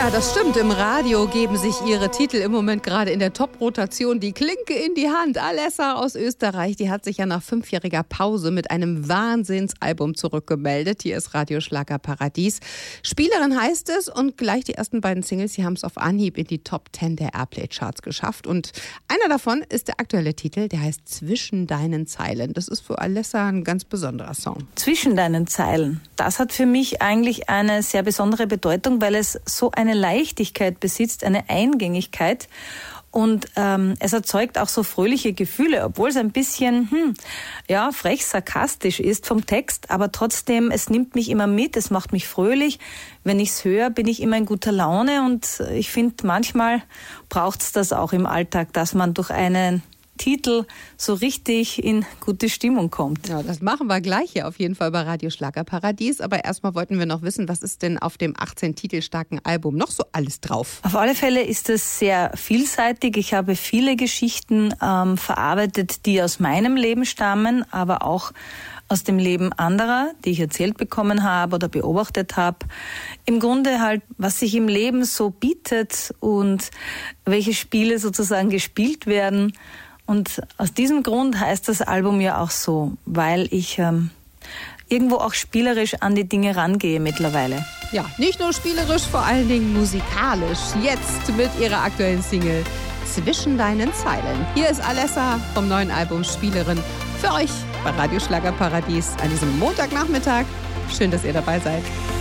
Ja, das stimmt. Im Radio geben sich ihre Titel im Moment gerade in der Top-Rotation die Klinke in die Hand. Alessa aus Österreich, die hat sich ja nach 5-jähriger Pause mit einem Wahnsinnsalbum zurückgemeldet. Hier ist Radioschlager Paradies. Spielerin heißt es und gleich die ersten beiden Singles, die haben es auf Anhieb in die Top 10 der Airplay-Charts geschafft. Und einer davon ist der aktuelle Titel, der heißt Zwischen deinen Zeilen. Das ist für Alessa ein ganz besonderer Song. Zwischen deinen Zeilen, das hat für mich eigentlich eine sehr besondere Bedeutung, weil es so eine Leichtigkeit besitzt, eine Eingängigkeit und es erzeugt auch so fröhliche Gefühle, obwohl es ein bisschen frech sarkastisch ist vom Text, aber trotzdem, es nimmt mich immer mit, es macht mich fröhlich. Wenn ich es höre, bin ich immer in guter Laune und ich finde, manchmal braucht es das auch im Alltag, dass man durch einen Titel so richtig in gute Stimmung kommt. Ja, das machen wir gleich hier auf jeden Fall bei Radioschlager Paradies. Aber erstmal wollten wir noch wissen, was ist denn auf dem 18 titelstarken Album noch so alles drauf? Auf alle Fälle ist es sehr vielseitig. Ich habe viele Geschichten verarbeitet, die aus meinem Leben stammen, aber auch aus dem Leben anderer, die ich erzählt bekommen habe oder beobachtet habe. Im Grunde halt, was sich im Leben so bietet und welche Spiele sozusagen gespielt werden. Und aus diesem Grund heißt das Album ja auch so, weil ich irgendwo auch spielerisch an die Dinge rangehe mittlerweile. Ja, nicht nur spielerisch, vor allen Dingen musikalisch. Jetzt mit ihrer aktuellen Single Zwischen deinen Zeilen. Hier ist Alessa vom neuen Album Spielerin für euch bei Radioschlager Paradies an diesem Montagnachmittag. Schön, dass ihr dabei seid.